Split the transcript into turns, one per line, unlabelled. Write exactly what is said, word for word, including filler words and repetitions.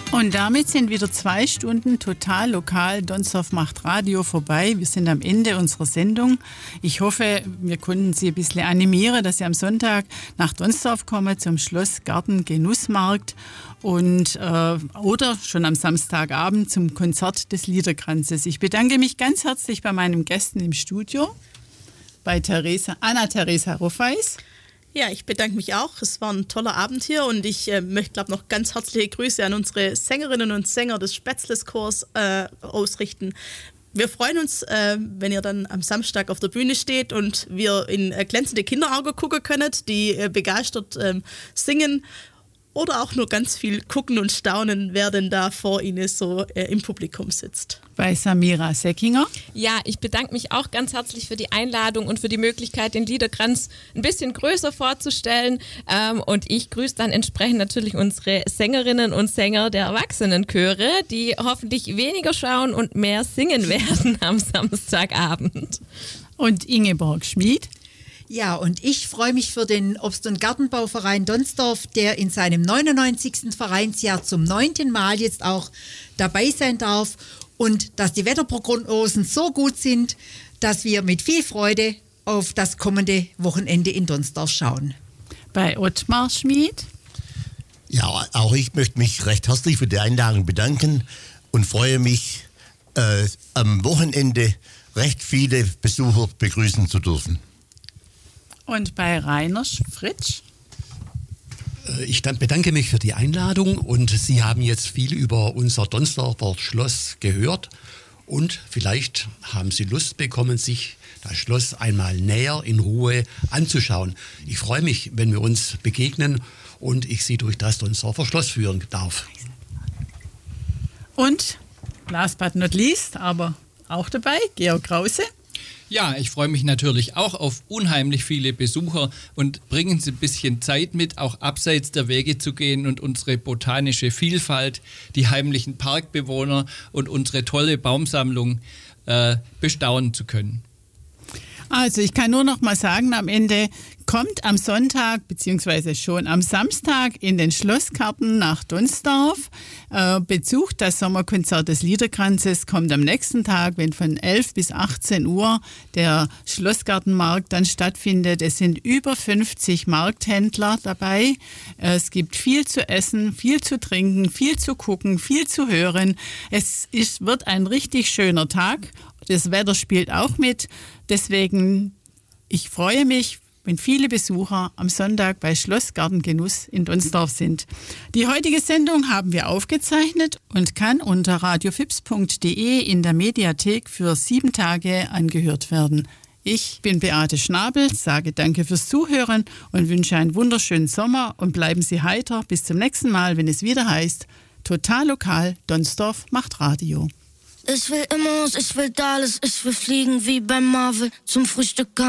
Und damit sind wieder zwei Stunden total lokal Donsdorf macht Radio vorbei. Wir sind am Ende unserer Sendung. Ich hoffe, wir konnten Sie ein bisschen animieren, dass Sie am Sonntag nach Donsdorf kommen zum Schloss Garten Genussmarkt und äh, oder schon am Samstagabend zum Konzert des Liederkranzes. Ich bedanke mich ganz herzlich bei meinen Gästen im Studio, bei Theresa, Anna-Theresa Roffeis.
Ja, ich bedanke mich auch. Es war ein toller Abend hier und ich äh, möchte, glaube noch ganz herzliche Grüße an unsere Sängerinnen und Sänger des Spätzles-Chors äh, ausrichten. Wir freuen uns, äh, wenn ihr dann am Samstag auf der Bühne steht und wir in äh, glänzende Kinderaugen gucken könnt, die äh, begeistert äh, singen oder auch nur ganz viel gucken und staunen, wer denn da vor Ihnen so äh, im Publikum sitzt.
Bei Samira Seckinger.
Ja, ich bedanke mich auch ganz herzlich für die Einladung und für die Möglichkeit, den Liederkranz ein bisschen größer vorzustellen. Ähm, und ich grüße dann entsprechend natürlich unsere Sängerinnen und Sänger der Erwachsenenchöre, die hoffentlich weniger schauen und mehr singen werden am Samstagabend.
Und Ingeborg Schmid.
Ja, und ich freue mich für den Obst- und Gartenbauverein Donsdorf, der in seinem neunundneunzigsten Vereinsjahr zum neunten Mal jetzt auch dabei sein darf und dass die Wetterprognosen so gut sind, dass wir mit viel Freude auf das kommende Wochenende in Donsdorf schauen.
Bei Ottmar Schmid.
Ja, auch ich möchte mich recht herzlich für die Einladung bedanken und freue mich, äh, am Wochenende recht viele Besucher begrüßen zu dürfen.
Und bei Rainer Fritsch?
Ich bedanke mich für die Einladung und Sie haben jetzt viel über unser Donsdorfer Schloss gehört und vielleicht haben Sie Lust bekommen, sich das Schloss einmal näher in Ruhe anzuschauen. Ich freue mich, wenn wir uns begegnen und ich Sie durch das Donsdorfer Schloss führen darf.
Und last but not least, aber auch dabei, Georg Krause.
Ja, ich freue mich natürlich auch auf unheimlich viele Besucher und bringen Sie ein bisschen Zeit mit, auch abseits der Wege zu gehen und unsere botanische Vielfalt, die heimlichen Parkbewohner und unsere tolle Baumsammlung äh, bestaunen zu können.
Also ich kann nur noch mal sagen, am Ende kommt am Sonntag bzw. schon am Samstag in den Schlossgarten nach Donsdorf, äh, besucht das Sommerkonzert des Liederkranzes, kommt am nächsten Tag, wenn von elf bis achtzehn Uhr der Schlossgartenmarkt dann stattfindet. Es sind über fünfzig Markthändler dabei. Es gibt viel zu essen, viel zu trinken, viel zu gucken, viel zu hören. Es ist, wird ein richtig schöner Tag. Das Wetter spielt auch mit. Deswegen, ich freue mich, wenn viele Besucher am Sonntag bei Schloss Garten Genuss in Donsdorf sind. Die heutige Sendung haben wir aufgezeichnet und kann unter radiofips punkt de in der Mediathek für sieben Tage angehört werden. Ich bin Beate Schnabel, sage danke fürs Zuhören und wünsche einen wunderschönen Sommer und bleiben Sie heiter. Bis zum nächsten Mal, wenn es wieder heißt, total lokal, Donsdorf macht Radio.
Ich will Immos, ich will Dallas, ich will fliegen wie beim Marvel zum Frühstück.